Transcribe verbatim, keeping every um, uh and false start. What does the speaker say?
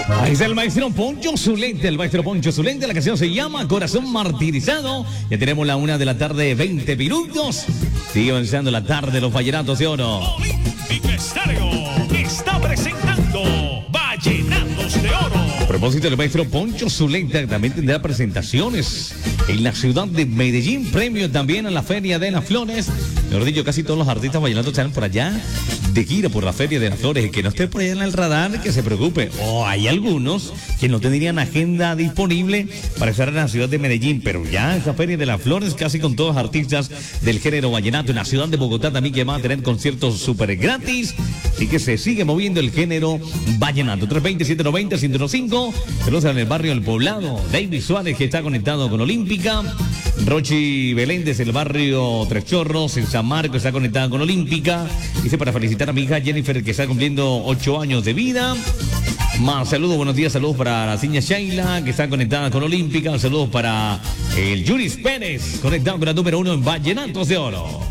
Ahí está el maestro Poncho Zuleta, el maestro Poncho Zuleta. La canción se llama Corazón Martirizado. Ya tenemos la una de la tarde, veinte minutos. Sigue avanzando la tarde, los vallenatos de oro. Olímpica Estéreo está presentando Vallenatos de Oro. A propósito, el maestro Poncho Zuleta también tendrá presentaciones en la ciudad de Medellín. Premio también a la Feria de las Flores. Mejor dicho, casi todos los artistas vallenatos están por allá de gira por la Feria de las Flores. El que no esté por allá en el radar, que se preocupe. O hay algunos que no tendrían agenda disponible para estar en la ciudad de Medellín, pero ya esta Feria de las Flores casi con todos los artistas del género vallenato. En la ciudad de Bogotá también, que va a tener conciertos súper gratis. Así que se sigue moviendo el género vallenato. tres veinte, siete noventa, ciento cinco. Saludos en el barrio El Poblado. David Suárez, que está conectado con Olímpica. Rochi Belén desde el barrio Tres Chorros, en San Marcos, está conectada con Olímpica. Dice para felicitar a mi hija Jennifer, que está cumpliendo ocho años de vida. Más saludos, buenos días, saludos para la señora Shaila, que está conectada con Olímpica. Saludos para el Yuris Pérez, conectado con la número uno en Vallenatos de Oro.